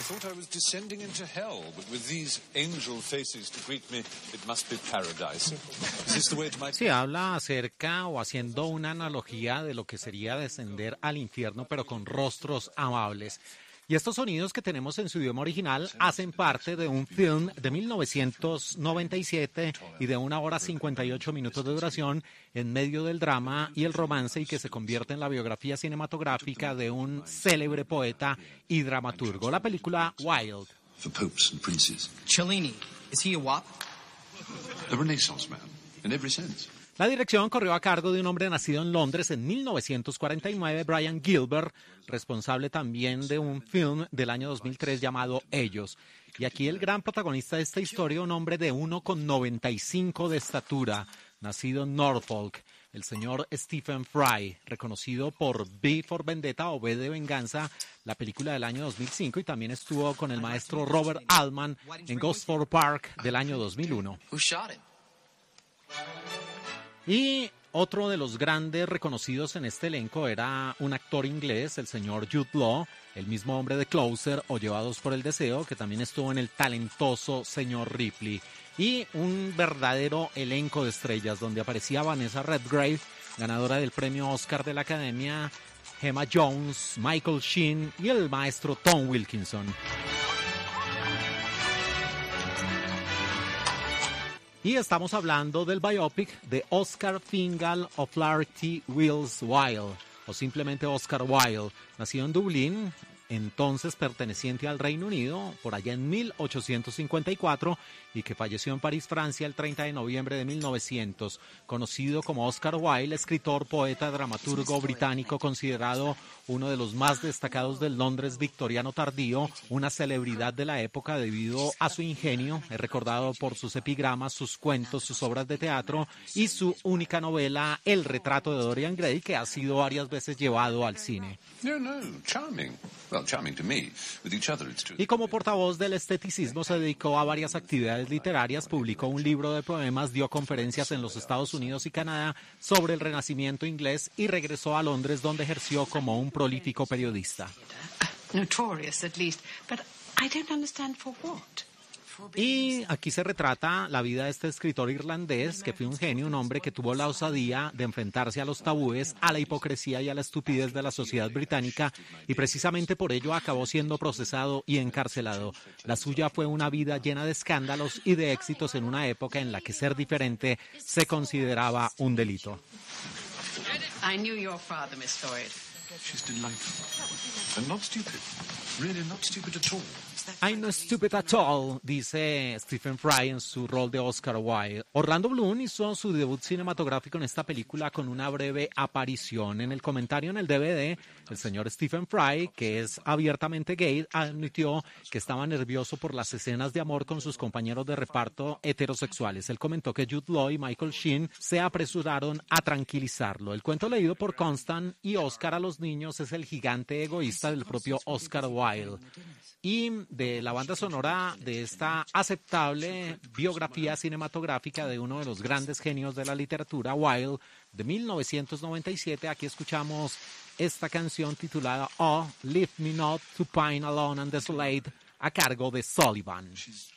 thought I was descending into hell, but with these angel faces to greet me, it must be paradise. Is this the way to my... Sí, habla acerca o haciendo una analogía de lo que sería descender al infierno, pero con rostros amables. Y estos sonidos que tenemos en su idioma original hacen parte de un film de 1997 y de 1 hora 58 minutos de duración en medio del drama y el romance y que se convierte en la biografía cinematográfica de un célebre poeta y dramaturgo. La película Wild. For popes and princes. Cellini, is he a wop? A Renaissance man, in every sense. La dirección corrió a cargo de un hombre nacido en Londres en 1949, Brian Gilbert, responsable también de un film del año 2003 llamado Ellos. Y aquí el gran protagonista de esta historia, un hombre de 1,95 de estatura, nacido en Norfolk, el señor Stephen Fry, reconocido por V for Vendetta o V de Venganza, la película del año 2005, y también estuvo con el maestro Robert Altman en Gosford Park del año 2001. Who shot it? Y otro de los grandes reconocidos en este elenco era un actor inglés, el señor Jude Law, el mismo hombre de Closer o Llevados por el Deseo, que también estuvo en el talentoso señor Ripley. Y un verdadero elenco de estrellas donde aparecía Vanessa Redgrave, ganadora del premio Oscar de la Academia, Gemma Jones, Michael Sheen y el maestro Tom Wilkinson. Y estamos hablando del biopic de Oscar Fingal O'Flaherty Wills Wilde, o simplemente Oscar Wilde, nacido en Dublín, entonces perteneciente al Reino Unido, por allá en 1854, y que falleció en París, Francia, el 30 de noviembre de 1900. Conocido como Oscar Wilde, escritor, poeta, dramaturgo británico, considerado uno de los más destacados del Londres victoriano tardío, una celebridad de la época debido a su ingenio, es recordado por sus epigramas, sus cuentos, sus obras de teatro y su única novela, El retrato de Dorian Gray, que ha sido varias veces llevado al cine. No, charming. Well, charming to me. With each other it's true. Y como portavoz del esteticismo se dedicó a varias actividades literarias, publicó un libro de poemas, dio conferencias en los Estados Unidos y Canadá sobre el Renacimiento inglés y regresó a Londres, donde ejerció como un prolífico periodista. Notorious at least, but I don't understand for what. Y aquí se retrata la vida de este escritor irlandés, que fue un genio, un hombre que tuvo la osadía de enfrentarse a los tabúes, a la hipocresía y a la estupidez de la sociedad británica, y precisamente por ello acabó siendo procesado y encarcelado. La suya fue una vida llena de escándalos y de éxitos en una época en la que ser diferente se consideraba un delito. I knew your father, Miss Floyd. She's delightful. And not stupid. Really not stupid at all. I'm not stupid at all, dice Stephen Fry en su rol de Oscar Wilde. Orlando Bloom hizo su debut cinematográfico en esta película con una breve aparición. En el comentario en el DVD, el señor Stephen Fry, que es abiertamente gay, admitió que estaba nervioso por las escenas de amor con sus compañeros de reparto heterosexuales. Él comentó que Jude Law y Michael Sheen se apresuraron a tranquilizarlo. El cuento leído por Constant y Oscar a los niños es el gigante egoísta del propio Oscar Wilde. Y de la banda sonora de esta aceptable biografía cinematográfica de uno de los grandes genios de la literatura, Wilde, de 1997, aquí escuchamos esta canción titulada Oh, Leave Me Not to Pine Alone and Desolate, a cargo de Sullivan. She's